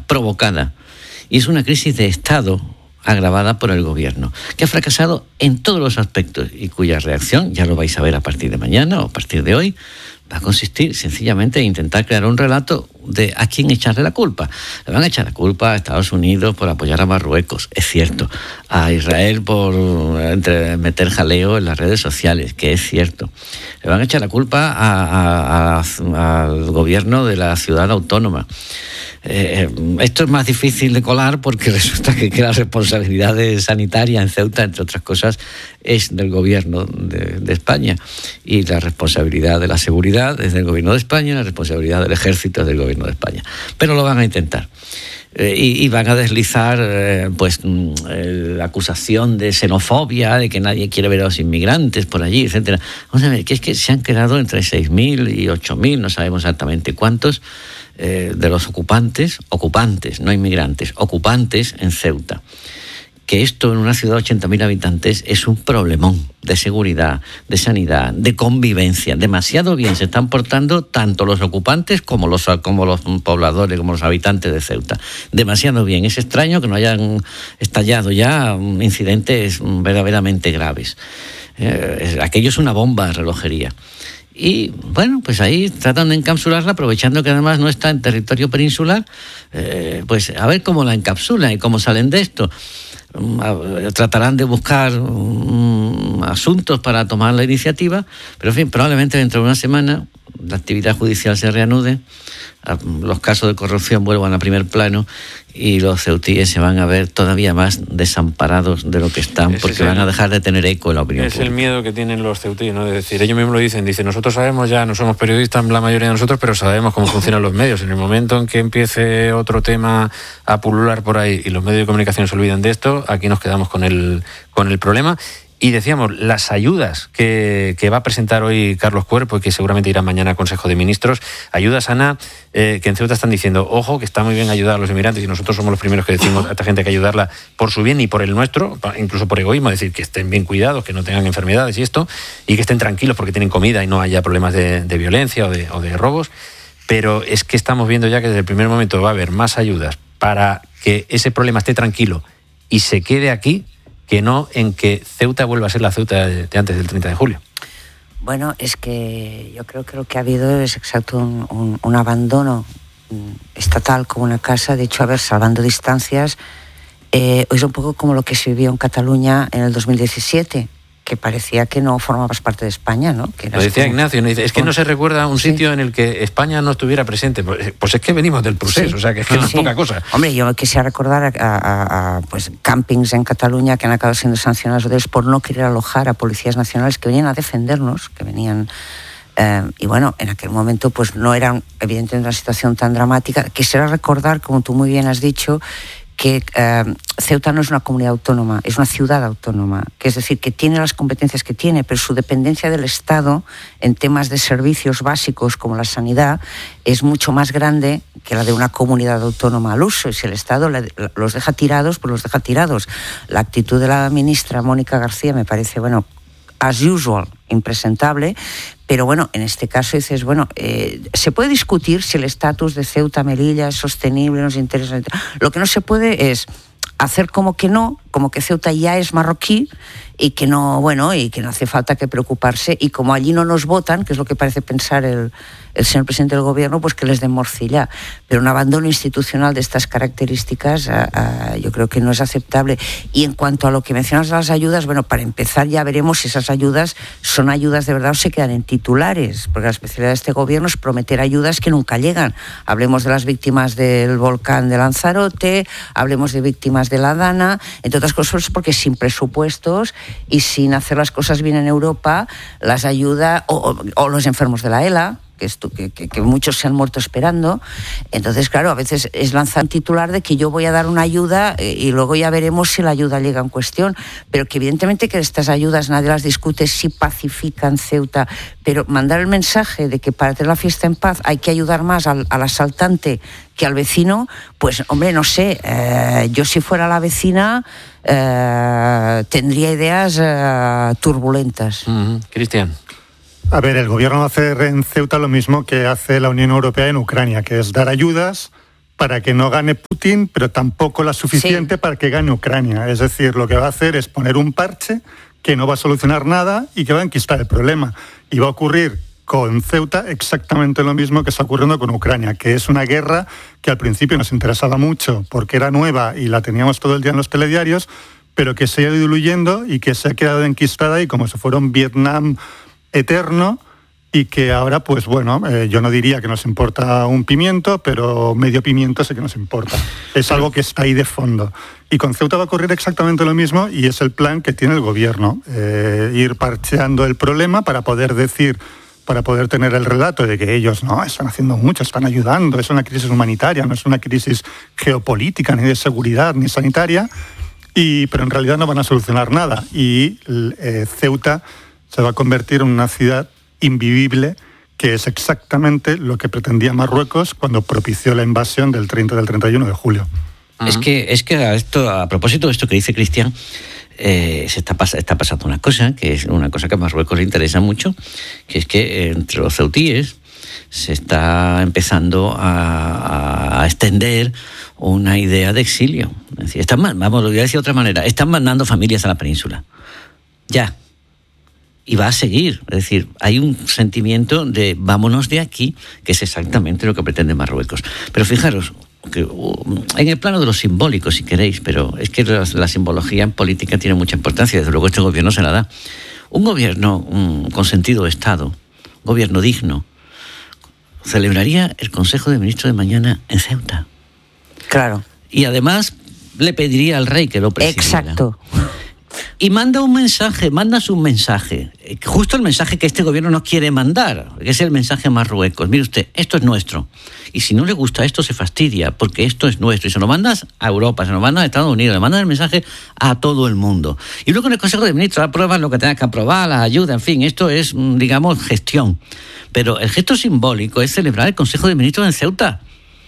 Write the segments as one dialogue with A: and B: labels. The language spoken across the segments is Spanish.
A: provocada. Y es una crisis de Estado agravada por el gobierno, que ha fracasado en todos los aspectos y cuya reacción, ya lo vais a ver a partir de mañana o a partir de hoy, va a consistir sencillamente en intentar crear un relato de a quién echarle la culpa. Le van a echar la culpa a Estados Unidos por apoyar a Marruecos, es cierto, a Israel por meter jaleo en las redes sociales, que es cierto. Le van a echar la culpa al gobierno de la ciudad autónoma. Esto es más difícil de colar porque resulta que la responsabilidad sanitaria en Ceuta, entre otras cosas, es del gobierno de España, y la responsabilidad de la seguridad es del gobierno de España y la responsabilidad del ejército es del gobierno de España. Pero lo van a intentar. Y van a deslizar la acusación de xenofobia, de que nadie quiere ver a los inmigrantes por allí, etcétera. Vamos a ver, que es que se han quedado entre 6.000 y 8.000, no sabemos exactamente cuántos, de los ocupantes, no inmigrantes, ocupantes en Ceuta. Que esto en una ciudad de 80.000 habitantes es un problemón de seguridad, de sanidad, de convivencia. Demasiado bien se están portando tanto los ocupantes como los pobladores, como los habitantes de Ceuta. Demasiado bien. Es extraño que no hayan estallado ya incidentes verdaderamente graves. Aquello es una bomba de relojería. Y bueno, pues ahí tratan de encapsularla, aprovechando que además no está en territorio peninsular, pues a ver cómo la encapsulan y cómo salen de esto. Tratarán de buscar asuntos para tomar la iniciativa, pero en fin, probablemente dentro de una semana la actividad judicial se reanude, los casos de corrupción vuelvan a primer plano y los ceutíes se van a ver todavía más desamparados de lo que están, porque van a dejar de tener eco en la opinión pública.
B: Es el miedo que tienen los ceutíes, ¿no? Es decir, ellos mismos lo dicen, nosotros sabemos ya, no somos periodistas la mayoría de nosotros, pero sabemos cómo funcionan los medios. En el momento en que empiece otro tema a pulular por ahí y los medios de comunicación se olvidan de esto, aquí nos quedamos con el problema. Y decíamos, las ayudas que va a presentar hoy Carlos Cuerpo y que seguramente irá mañana al Consejo de Ministros, ayudas, Ana, que en Ceuta están diciendo, ojo, que está muy bien ayudar a los inmigrantes y nosotros somos los primeros que decimos a esta gente que ayudarla por su bien y por el nuestro, incluso por egoísmo, es decir, que estén bien cuidados, que no tengan enfermedades y esto, y que estén tranquilos porque tienen comida y no haya problemas de violencia o de robos. Pero es que estamos viendo ya que desde el primer momento va a haber más ayudas para que ese problema esté tranquilo y se quede aquí, que no en que Ceuta vuelva a ser la Ceuta de antes del 30 de julio.
C: Bueno, es que yo creo que lo que ha habido es exacto un abandono estatal como una casa. De hecho, a ver, salvando distancias, es un poco como lo que se vivió en Cataluña en el 2017, que parecía que no formabas parte de España, ¿no? Que
B: lo decía Ignacio, es que no se recuerda un sitio en el que España no estuviera presente. Pues es que venimos del procés, o sea, que es que no es poca cosa.
C: Hombre, yo quisiera recordar a pues, campings en Cataluña que han acabado siendo sancionados por no querer alojar a policías nacionales que venían a defendernos, que venían... y bueno, en aquel momento pues no era evidentemente una situación tan dramática. Quisiera recordar, como tú muy bien has dicho, que Ceuta no es una comunidad autónoma, es una ciudad autónoma, que es decir, que tiene las competencias que tiene, pero su dependencia del Estado en temas de servicios básicos como la sanidad es mucho más grande que la de una comunidad autónoma al uso, y si el Estado los deja tirados, pues los deja tirados. La actitud de la ministra Mónica García me parece, bueno, as usual, impresentable, pero bueno, en este caso dices, bueno, se puede discutir si el estatus de Ceuta Melilla es sostenible, nos interesa. Lo que no se puede es hacer como que no, como que Ceuta ya es marroquí y que no, bueno, y que no hace falta que preocuparse, y como allí no nos votan, que es lo que parece pensar el señor presidente del gobierno, pues que les den morcilla. Pero un abandono institucional de estas características yo creo que no es aceptable. Y en cuanto a lo que mencionas de las ayudas, bueno, para empezar ya veremos si esas ayudas son ayudas de verdad o se quedan en titulares, porque la especialidad de este gobierno es prometer ayudas que nunca llegan. Hablemos de las víctimas del volcán de Lanzarote, hablemos de víctimas de la Dana, entre otras cosas porque sin presupuestos y sin hacer las cosas bien en Europa, las ayudas, o los enfermos de la ELA, que muchos se han muerto esperando. Entonces, claro, a veces es lanzar un titular de que yo voy a dar una ayuda y luego ya veremos si la ayuda llega en cuestión, pero que evidentemente que estas ayudas nadie las discute si pacifican Ceuta, pero mandar el mensaje de que para tener la fiesta en paz hay que ayudar más al asaltante que al vecino, pues hombre, no sé, yo si fuera la vecina tendría ideas turbulentas.
B: Cristian.
D: A ver, el gobierno va a hacer en Ceuta lo mismo que hace la Unión Europea en Ucrania, que es dar ayudas para que no gane Putin, pero tampoco la suficiente para que gane Ucrania. Es decir, lo que va a hacer es poner un parche que no va a solucionar nada y que va a enquistar el problema. Y va a ocurrir con Ceuta exactamente lo mismo que está ocurriendo con Ucrania, que es una guerra que al principio nos interesaba mucho porque era nueva y la teníamos todo el día en los telediarios, pero que se ha ido diluyendo y que se ha quedado enquistada y como si fuera un Vietnam eterno, y que ahora, pues bueno, yo no diría que nos importa un pimiento, pero medio pimiento sé que nos importa. Es algo que está ahí de fondo. Y con Ceuta va a ocurrir exactamente lo mismo y es el plan que tiene el gobierno. Ir parcheando el problema para poder tener el relato de que ellos no están haciendo mucho, están ayudando, es una crisis humanitaria, no es una crisis geopolítica, ni de seguridad, ni sanitaria, pero en realidad no van a solucionar nada. Y Ceuta se va a convertir en una ciudad invivible, que es exactamente lo que pretendía Marruecos cuando propició la invasión del 31 de julio.
A: Es que a propósito de esto que dice Cristian, está pasando una cosa, que es una cosa que a Marruecos le interesa mucho, que es que entre los ceutíes se está empezando a extender una idea de exilio. Es decir, lo voy a decir de otra manera, están mandando familias a la península. Ya. Y va a seguir. Es decir, hay un sentimiento de vámonos de aquí, que es exactamente lo que pretende Marruecos. Pero fijaros, que en el plano de lo simbólico, si queréis, pero es que la simbología en política tiene mucha importancia, desde luego este gobierno se la da. Un gobierno con sentido de Estado, un gobierno digno, celebraría el Consejo de Ministros de mañana en Ceuta.
C: Claro.
A: Y además le pediría al rey que lo presidiera.
C: Exacto.
A: Y manda su mensaje, justo el mensaje que este gobierno no quiere mandar, que es el mensaje a Marruecos. Mire usted, esto es nuestro. Y si no le gusta esto, se fastidia, porque esto es nuestro. Y se lo mandas a Europa, se lo mandas a Estados Unidos, le mandas el mensaje a todo el mundo. Y luego en el Consejo de Ministros apruebas lo que tengas que aprobar, las ayudas, en fin, esto es, digamos, gestión. Pero el gesto simbólico es celebrar el Consejo de Ministros en Ceuta,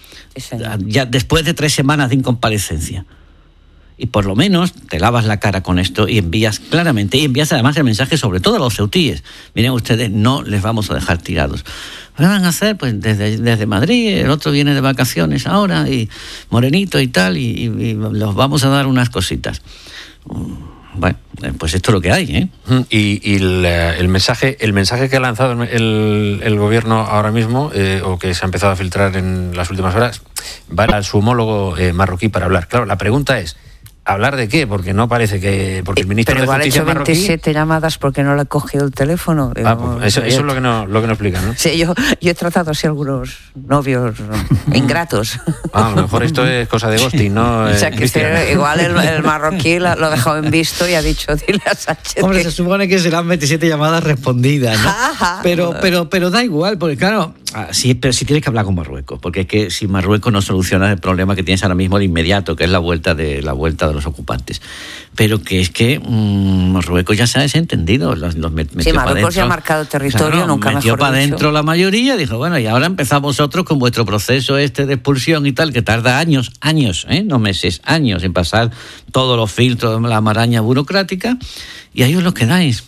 A: ya después de 3 semanas de incomparecencia. Y por lo menos te lavas la cara con esto y envías claramente, y envías además el mensaje sobre todo a los ceutíes. Miren ustedes, no les vamos a dejar tirados. ¿Qué van a hacer? Pues desde Madrid, el otro viene de vacaciones ahora, y morenito y tal, y los vamos a dar unas cositas. Bueno, pues esto es lo que hay, ¿eh?
B: Y el mensaje que ha lanzado el gobierno ahora mismo, o que se ha empezado a filtrar en las últimas horas, va a su homólogo marroquí para hablar. Claro, la pregunta es, ¿hablar de qué? Porque no parece que... Porque el ministro de Justicia marroquí...
C: Pero igual he hecho 27 llamadas porque no le he cogido el teléfono.
B: Pues eso es lo que no explica, ¿no?
C: Sí, yo he tratado así algunos novios ingratos.
B: A lo mejor esto es cosa de ghosting, ¿no?
C: O sea, que igual el marroquí lo ha dejado en visto y ha dicho, dile a Sánchez.
A: Hombre, se supone que serán 27 llamadas respondidas, ¿no? Pero da igual, porque claro, pero sí tienes que hablar con Marruecos, porque es que si Marruecos no soluciona el problema que tienes ahora mismo de inmediato, que es la vuelta de los ocupantes, pero que es que Marruecos ya se ha desentendido, los metió
C: sí, Marruecos ya ha marcado territorio, claro,
A: nunca mejor dicho. Metió para adentro la mayoría, dijo, bueno, y ahora empezamos vosotros con vuestro proceso de expulsión y tal, que tarda años, no meses, años en pasar todos los filtros, la maraña burocrática, y ahí os lo quedáis.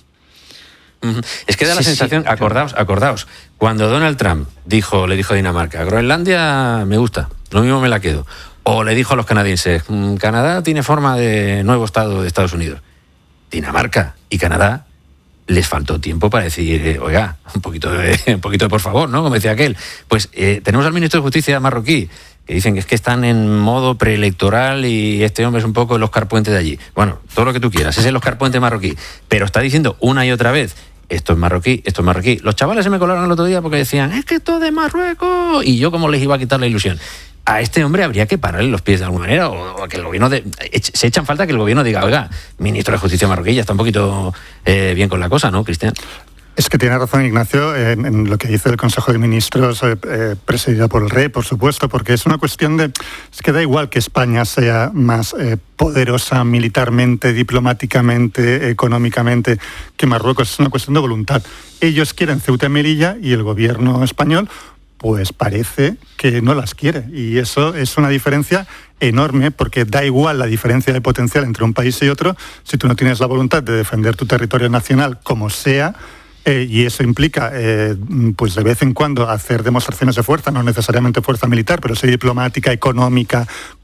B: Es que da la sensación, acordaos, cuando Donald Trump le dijo a Dinamarca, Groenlandia me gusta, lo mismo me la quedo. O le dijo a los canadienses, Canadá tiene forma de nuevo estado de Estados Unidos. Dinamarca y Canadá les faltó tiempo para decir, oiga, un poquito de por favor, ¿no? Como decía aquel. Pues tenemos al ministro de Justicia marroquí, que dicen que es que están en modo preelectoral y este hombre es un poco el Óscar Puente de allí. Bueno, todo lo que tú quieras, es el Óscar Puente marroquí. Pero está diciendo una y otra vez, esto es marroquí. Los chavales se me colaron el otro día porque decían, es que esto es de Marruecos. Y yo como les iba a quitar la ilusión. A este hombre habría que pararle los pies de alguna manera, o que el gobierno se echan falta que el gobierno diga, oiga, ministro de Justicia marroquí ya está un poquito bien con la cosa, ¿no, Cristian?
D: Es que tiene razón Ignacio en lo que dice el Consejo de Ministros presidido por el rey, por supuesto, porque es una cuestión es que da igual que España sea más poderosa militarmente, diplomáticamente, económicamente que Marruecos, es una cuestión de voluntad. Ellos quieren Ceuta y Melilla y el gobierno español pues parece que no las quiere. Y eso es una diferencia enorme, porque da igual la diferencia de potencial entre un país y otro, si tú no tienes la voluntad de defender tu territorio nacional como sea, y eso implica, pues de vez en cuando hacer demostraciones de fuerza, no necesariamente fuerza militar, pero sí diplomática, económica,